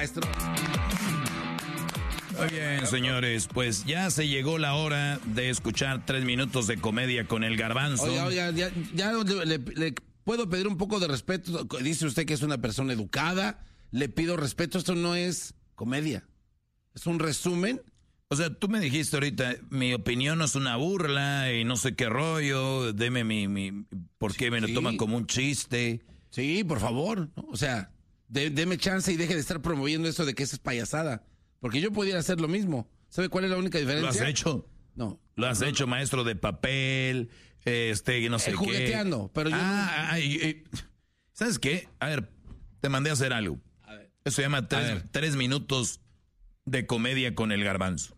maestro. Muy bien, señores, pues ya se llegó la hora de escuchar 3 minutos de comedia con el Garbanzo. Oiga, ya le puedo pedir un poco de respeto. Dice usted que es una persona educada. Le pido respeto. Esto no es comedia. Es un resumen. O sea, tú me dijiste ahorita, mi opinión no es una burla y no sé qué rollo, deme ¿por qué me lo toman como un chiste? Sí, por favor, ¿no? O sea, deme chance y deje de estar promoviendo eso de que eso es payasada. Porque yo pudiera hacer lo mismo. ¿Sabe cuál es la única diferencia? ¿Lo has hecho? No. Lo has hecho, maestro de papel, no sé qué. Jugueteando, pero yo ¿sabes qué? A ver, te mandé a hacer algo. A ver. Eso se llama 3 minutos de comedia con el Garbanzo.